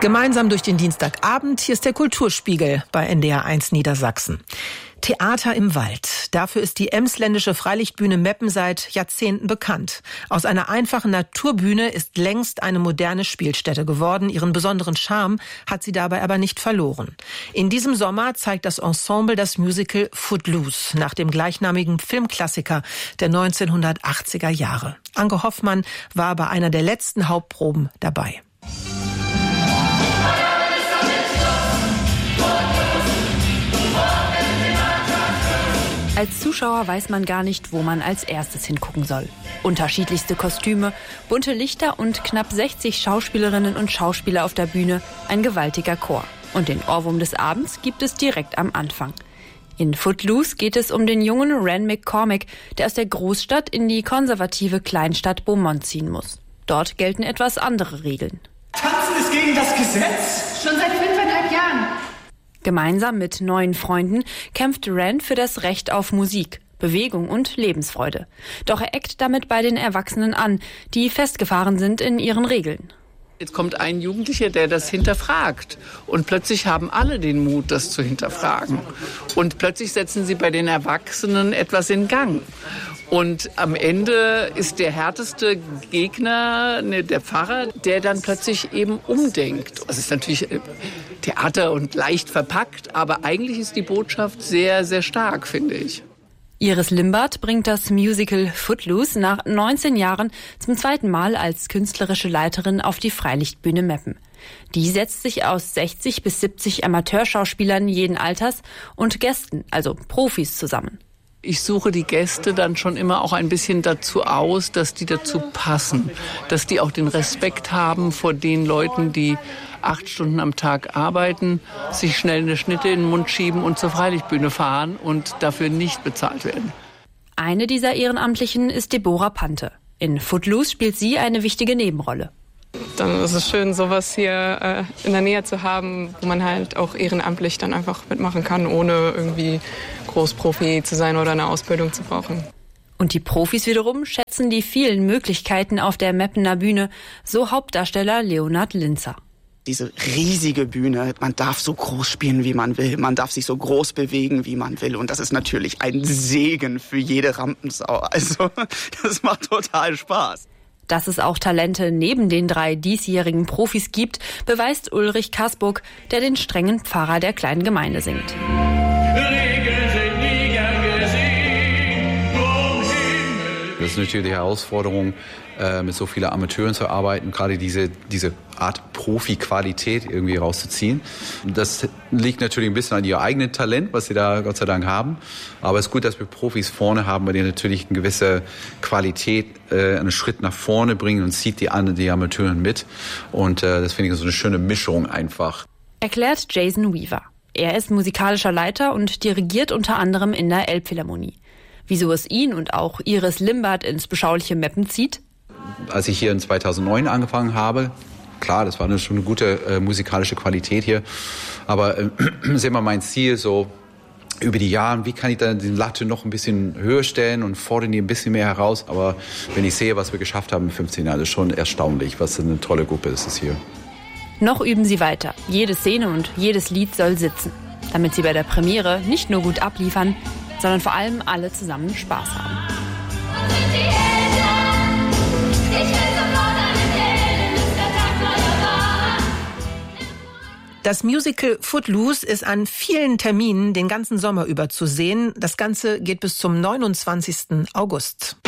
Gemeinsam durch den Dienstagabend, hier ist der Kulturspiegel bei NDR 1 Niedersachsen. Theater im Wald. Dafür ist die Emsländische Freilichtbühne Meppen seit Jahrzehnten bekannt. Aus einer einfachen Naturbühne ist längst eine moderne Spielstätte geworden. Ihren besonderen Charme hat sie dabei aber nicht verloren. In diesem Sommer zeigt das Ensemble das Musical Footloose nach dem gleichnamigen Filmklassiker der 1980er Jahre. Anke Hoffmann war bei einer der letzten Hauptproben dabei. Als Zuschauer weiß man gar nicht, wo man als erstes hingucken soll. Unterschiedlichste Kostüme, bunte Lichter und knapp 60 Schauspielerinnen und Schauspieler auf der Bühne, ein gewaltiger Chor. Und den Ohrwurm des Abends gibt es direkt am Anfang. In Footloose geht es um den jungen Ren McCormack, der aus der Großstadt in die konservative Kleinstadt Beaumont ziehen muss. Dort gelten etwas andere Regeln. Tanzen ist gegen das Gesetz? Schon seit 5,5 Jahren. Gemeinsam mit neuen Freunden kämpft Ren für das Recht auf Musik, Bewegung und Lebensfreude. Doch er eckt damit bei den Erwachsenen an, die festgefahren sind in ihren Regeln. Jetzt kommt ein Jugendlicher, der das hinterfragt. Und plötzlich haben alle den Mut, das zu hinterfragen. Und plötzlich setzen sie bei den Erwachsenen etwas in Gang. Und am Ende ist der härteste Gegner der Pfarrer, der dann plötzlich eben umdenkt. Das ist natürlich Theater und leicht verpackt, aber eigentlich ist die Botschaft sehr, sehr stark, finde ich. Iris Limbert bringt das Musical Footloose nach 19 Jahren zum zweiten Mal als künstlerische Leiterin auf die Freilichtbühne Meppen. Die setzt sich aus 60 bis 70 Amateurschauspielern jeden Alters und Gästen, also Profis, zusammen. Ich suche die Gäste dann schon immer auch ein bisschen dazu aus, dass die dazu passen. Dass die auch den Respekt haben vor den Leuten, die 8 Stunden am Tag arbeiten, sich schnell eine Schnitte in den Mund schieben und zur Freilichtbühne fahren und dafür nicht bezahlt werden. Eine dieser Ehrenamtlichen ist Deborah Pante. In Footloose spielt sie eine wichtige Nebenrolle. Dann ist es schön, sowas hier in der Nähe zu haben, wo man halt auch ehrenamtlich dann einfach mitmachen kann, ohne irgendwie Großprofi zu sein oder eine Ausbildung zu brauchen. Und die Profis wiederum schätzen die vielen Möglichkeiten auf der Meppener Bühne, so Hauptdarsteller Leonhard Linzer. Diese riesige Bühne, man darf so groß spielen, wie man will. Man darf sich so groß bewegen, wie man will. Und das ist natürlich ein Segen für jede Rampensau. Also, das macht total Spaß. Dass es auch Talente neben den 3 diesjährigen Profis gibt, beweist Ulrich Kasburg, der den strengen Pfarrer der kleinen Gemeinde singt. Das ist natürlich die Herausforderung, mit so vielen Amateuren zu arbeiten, gerade diese Art Profi-Qualität irgendwie rauszuziehen. Das liegt natürlich ein bisschen an ihr eigenen Talent, was sie da Gott sei Dank haben. Aber es ist gut, dass wir Profis vorne haben, bei denen natürlich eine gewisse Qualität einen Schritt nach vorne bringen und zieht die Amateuren mit. Und das finde ich so eine schöne Mischung einfach. Erklärt Jason Weaver. Er ist musikalischer Leiter und dirigiert unter anderem in der Elbphilharmonie. Wieso es ihn und auch Iris Limbert ins beschauliche Meppen zieht? Als ich hier in 2009 angefangen habe, klar, das war schon eine gute musikalische Qualität hier, aber ist immer mein Ziel, so über die Jahre, wie kann ich dann die Latte noch ein bisschen höher stellen und fordern die ein bisschen mehr heraus. Aber wenn ich sehe, was wir geschafft haben in 15 Jahren, ist schon erstaunlich, was eine tolle Gruppe ist es hier. Noch üben sie weiter. Jede Szene und jedes Lied soll sitzen, damit sie bei der Premiere nicht nur gut abliefern, sondern vor allem alle zusammen Spaß haben. Das Musical Footloose ist an vielen Terminen den ganzen Sommer über zu sehen. Das Ganze geht bis zum 29. August.